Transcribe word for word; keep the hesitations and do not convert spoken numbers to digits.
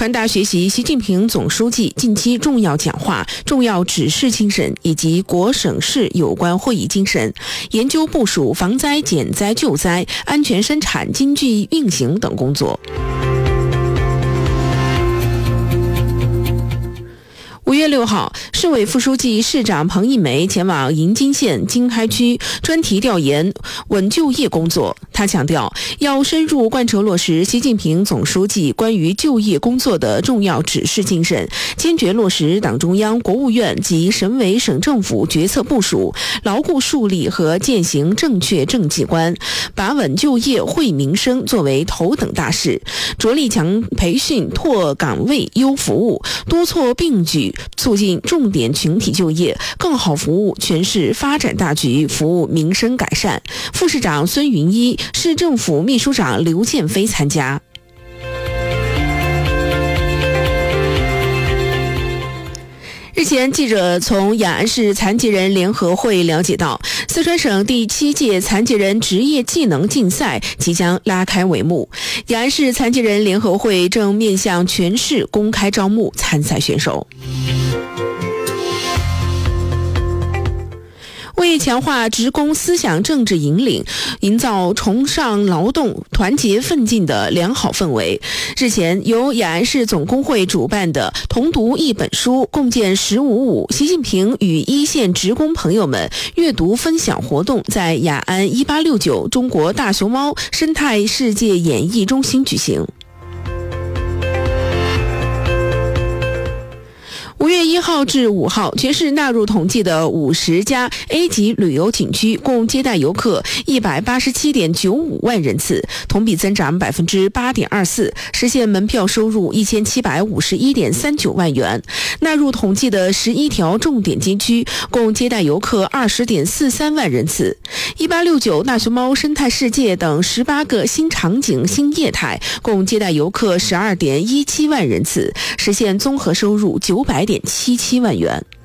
传达学习习近平总书记近期重要讲话、重要指示精神以及国省市有关会议精神，研究部署防灾减灾救灾、安全生产、经济运行等工作。五月六号，市委副书记、市长彭一梅前往银金县经开区专题调研稳就业工作。他强调，要深入贯彻落实习近平总书记关于就业工作的重要指示精神，坚决落实党中央、国务院及省委省政府决策部署，牢固树立和践行正确政绩观，把稳就业、惠民生作为头等大事，着力强培训、拓岗位、优服务，多措并举，促进重点群体就业，更好服务全市发展大局，服务民生改善。副市长孙云一、市政府秘书长刘建飞参加。日前，记者从雅安市残疾人联合会了解到，四川省第七届残疾人职业技能竞赛即将拉开帷幕。雅安市残疾人联合会正面向全市公开招募参赛选手。为强化职工思想政治引领，营造崇尚劳动、团结奋进的良好氛围，日前由雅安市总工会主办的同读一本书共建十五五习近平与一线职工朋友们阅读分享活动在雅安一八六九中国大熊猫生态世界演艺中心举行。五月一号至五号，全市纳入统计的五十家 A 级旅游景区共接待游客一百八十七点九五万人次，同比增长百分之八点二四，实现门票收入一千七百五十一点三九万元。纳入统计的十一条重点街区共接待游客二十点四三万人次。一八六九大熊猫生态世界等十八个新场景新业态共接待游客十二点一七万人次，实现综合收入九百点七七万元。